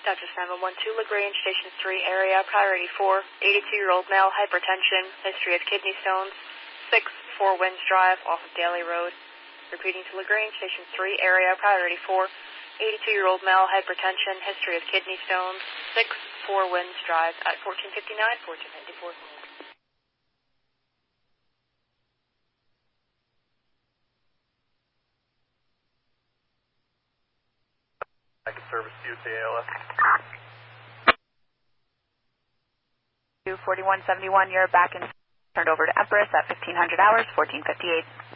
Dr. 712, LaGrange, Station 3 area, priority 4, 82-year-old male, hypertension, history of kidney stones, 6, 4 Winds Drive, off of Daly Road. Repeating to LaGrange, Station 3 area, priority 4, 82-year-old male, hypertension, history of kidney stones, 6, 4 Winds Drive at 1459, 1494. I can service USA ALS. 4171, you're back and turned over to Empress at 1500 hours, 1458.